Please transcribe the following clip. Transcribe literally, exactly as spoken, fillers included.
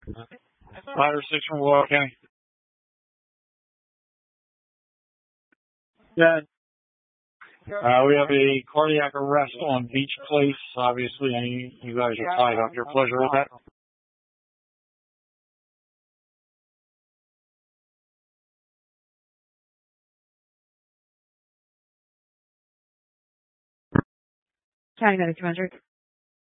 Five or six from Walker County. Yeah. Uh, we have a cardiac arrest on Beach Place. Obviously, I mean, you guys are tied up. Your pleasure with that. County Medic two hundred.